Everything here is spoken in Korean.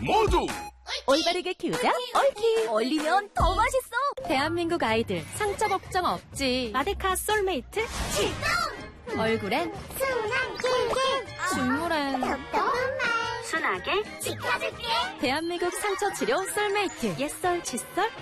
모두 올바르게 키우자 얽히. 얼리면 더 맛있어. 대한민국 아이들 상처 걱정 없지. 마데카 솔메이트 출동. 얼굴엔 순한 캔캔 중물엔 톡톡한 말 순하게 지켜줄게. 대한민국 상처 치료 솔메이트. 옛설 칫솔